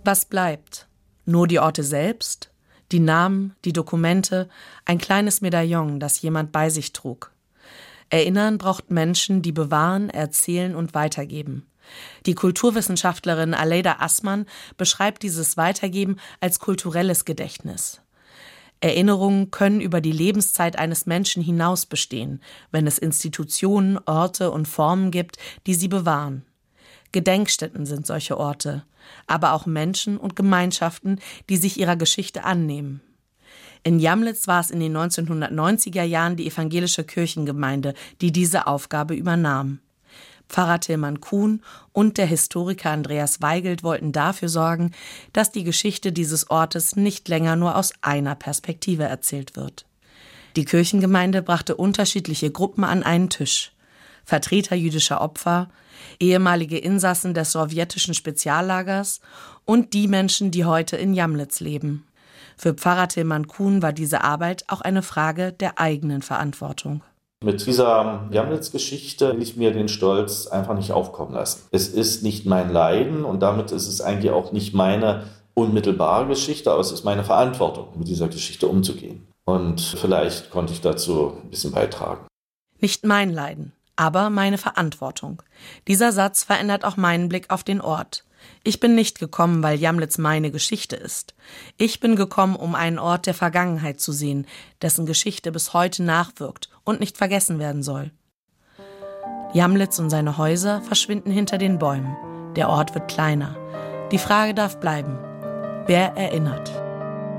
Was bleibt? Nur die Orte selbst? Die Namen, die Dokumente, ein kleines Medaillon, das jemand bei sich trug. Erinnern braucht Menschen, die bewahren, erzählen und weitergeben. Die Kulturwissenschaftlerin Aleida Assmann beschreibt dieses Weitergeben als kulturelles Gedächtnis. Erinnerungen können über die Lebenszeit eines Menschen hinaus bestehen, wenn es Institutionen, Orte und Formen gibt, die sie bewahren. Gedenkstätten sind solche Orte, aber auch Menschen und Gemeinschaften, die sich ihrer Geschichte annehmen. In Jamlitz war es in den 1990er Jahren die evangelische Kirchengemeinde, die diese Aufgabe übernahm. Pfarrer Tilman Kuhn und der Historiker Andreas Weigelt wollten dafür sorgen, dass die Geschichte dieses Ortes nicht länger nur aus einer Perspektive erzählt wird. Die Kirchengemeinde brachte unterschiedliche Gruppen an einen Tisch. Vertreter jüdischer Opfer, ehemalige Insassen des sowjetischen Speziallagers und die Menschen, die heute in Jamlitz leben. Für Pfarrer Tilman Kuhn war diese Arbeit auch eine Frage der eigenen Verantwortung. Mit dieser Jamlitz-Geschichte will ich mir den Stolz einfach nicht aufkommen lassen. Es ist nicht mein Leiden und damit ist es eigentlich auch nicht meine unmittelbare Geschichte, aber es ist meine Verantwortung, mit dieser Geschichte umzugehen. Und vielleicht konnte ich dazu ein bisschen beitragen. Nicht mein Leiden, aber meine Verantwortung. Dieser Satz verändert auch meinen Blick auf den Ort. Ich bin nicht gekommen, weil Jamlitz meine Geschichte ist. Ich bin gekommen, um einen Ort der Vergangenheit zu sehen, dessen Geschichte bis heute nachwirkt und nicht vergessen werden soll. Jamlitz und seine Häuser verschwinden hinter den Bäumen. Der Ort wird kleiner. Die Frage darf bleiben: Wer erinnert?